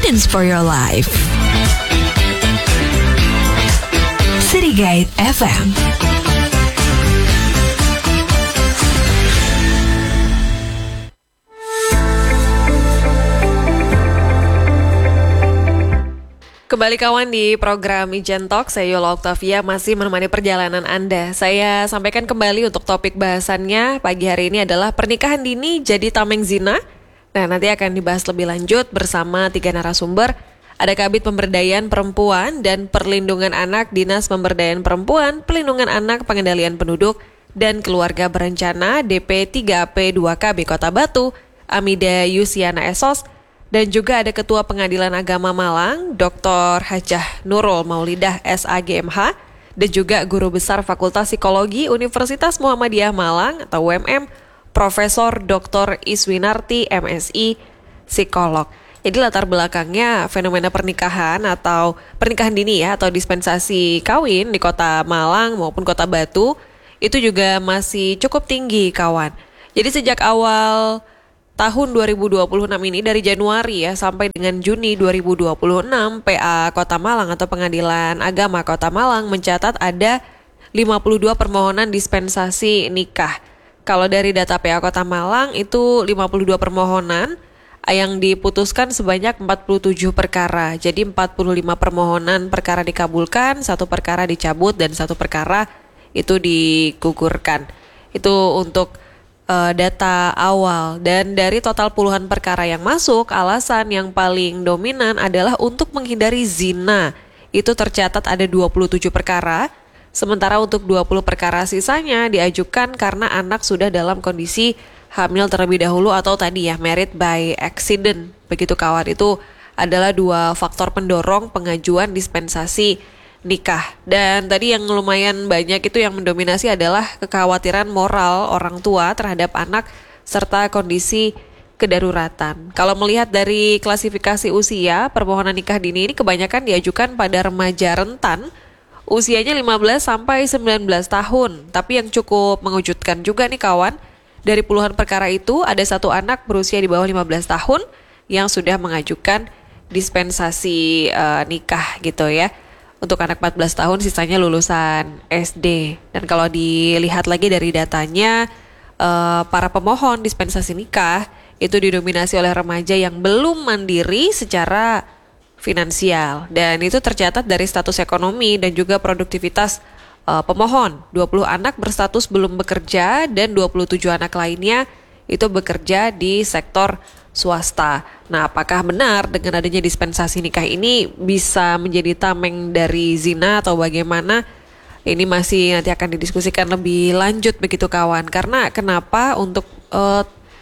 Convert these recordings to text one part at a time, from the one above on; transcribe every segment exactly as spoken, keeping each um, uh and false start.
guidance for your life. City Guide F M. Kembali kawan di program Ijen Talk, saya Yola Octavia masih menemani perjalanan Anda. Saya sampaikan kembali untuk topik bahasannya pagi hari ini adalah pernikahan dini jadi tameng zina. Nah, nanti akan dibahas lebih lanjut bersama tiga narasumber. Ada Kabid Pemberdayaan Perempuan dan Perlindungan Anak, Dinas Pemberdayaan Perempuan, Perlindungan Anak, Pengendalian Penduduk, dan Keluarga Berencana D P tiga P dua K B Kota Batu, Amida Yusiana Esos. Dan juga ada Ketua Pengadilan Agama Malang, Doktor Hajah Nurul Maulidah S A G M H, dan juga Guru Besar Fakultas Psikologi Universitas Muhammadiyah Malang atau U M M, Profesor Doktor Iswinarti M Si, psikolog. Jadi latar belakangnya fenomena pernikahan atau pernikahan dini ya, atau dispensasi kawin di Kota Malang maupun Kota Batu itu juga masih cukup tinggi kawan. Jadi sejak awal tahun dua ribu dua puluh enam ini, dari Januari ya sampai dengan Juni dua ribu dua puluh enam, P A Kota Malang atau Pengadilan Agama Kota Malang mencatat ada lima puluh dua permohonan dispensasi nikah. Kalau dari data P A Kota Malang itu lima puluh dua permohonan yang diputuskan sebanyak empat puluh tujuh perkara. Jadi empat puluh lima permohonan perkara dikabulkan, satu perkara dicabut, dan satu perkara itu digugurkan. Itu untuk Uh, data awal. Dan dari total puluhan perkara yang masuk, alasan yang paling dominan adalah untuk menghindari zina. Itu tercatat ada dua puluh tujuh perkara, sementara untuk dua puluh perkara sisanya diajukan karena anak sudah dalam kondisi hamil terlebih dahulu atau tadi ya married by accident. Begitu kawan, itu adalah dua faktor pendorong pengajuan dispensasi nikah. Dan tadi yang lumayan banyak itu yang mendominasi adalah kekhawatiran moral orang tua terhadap anak serta kondisi kedaruratan. Kalau melihat dari klasifikasi usia, permohonan nikah dini ini kebanyakan diajukan pada remaja rentan, usianya lima belas sampai sembilan belas tahun. Tapi yang cukup mengejutkan juga nih kawan, dari puluhan perkara itu ada satu anak berusia di bawah lima belas tahun yang sudah mengajukan dispensasi uh, nikah gitu ya. Untuk anak empat belas tahun, sisanya lulusan S D. Dan kalau dilihat lagi dari datanya, uh, para pemohon dispensasi nikah itu didominasi oleh remaja yang belum mandiri secara finansial. Dan itu tercatat dari status ekonomi dan juga produktivitas uh, pemohon. dua puluh anak berstatus belum bekerja dan dua puluh tujuh anak lainnya itu bekerja di sektor swasta. Nah, apakah benar dengan adanya dispensasi nikah ini bisa menjadi tameng dari zina atau bagaimana? Ini masih nanti akan didiskusikan lebih lanjut begitu kawan. Karena kenapa untuk uh,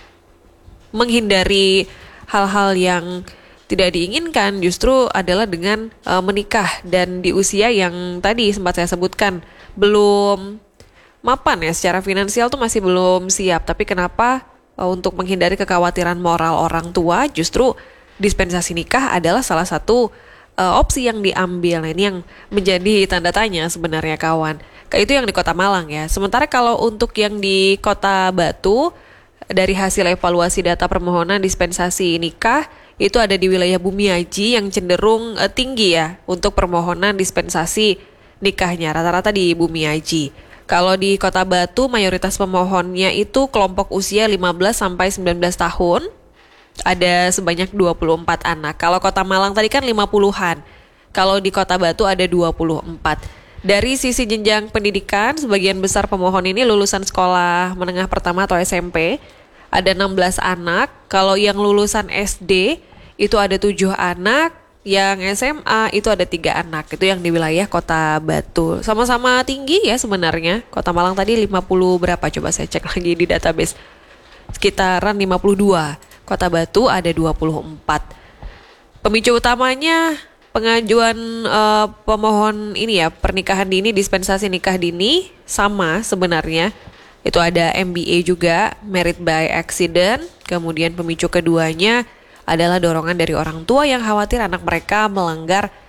menghindari hal-hal yang tidak diinginkan justru adalah dengan uh, menikah dan di usia yang tadi sempat saya sebutkan belum mapan ya secara finansial tuh masih belum siap. Tapi kenapa untuk menghindari kekhawatiran moral orang tua, justru dispensasi nikah adalah salah satu uh, opsi yang diambil. Nah, ini yang menjadi tanda tanya sebenarnya kawan. Itu yang di Kota Malang ya. Sementara kalau untuk yang di Kota Batu, dari hasil evaluasi data permohonan dispensasi nikah, itu ada di wilayah Bumiaji yang cenderung uh, tinggi ya untuk permohonan dispensasi nikahnya, rata-rata di Bumiaji. Kalau di Kota Batu, mayoritas pemohonnya itu kelompok usia lima belas sampai sembilan belas tahun. Ada sebanyak dua puluh empat anak. Kalau Kota Malang tadi kan lima puluhan. Kalau di Kota Batu ada dua puluh empat. Dari sisi jenjang pendidikan, sebagian besar pemohon ini lulusan sekolah menengah pertama atau S M P. Ada enam belas anak. Kalau yang lulusan S D itu ada tujuh anak. Yang S M A itu ada tiga anak. Itu yang di wilayah Kota Batu. Sama-sama tinggi ya sebenarnya. Kota Malang tadi lima puluh berapa? Coba saya cek lagi di database. Sekitaran lima puluh dua. Kota Batu ada dua puluh empat. Pemicu utamanya pengajuan uh, pemohon ini ya, pernikahan dini, dispensasi nikah dini sama sebenarnya. Itu ada M B A juga, married by accident. Kemudian pemicu keduanya adalah dorongan dari orang tua yang khawatir anak mereka melanggar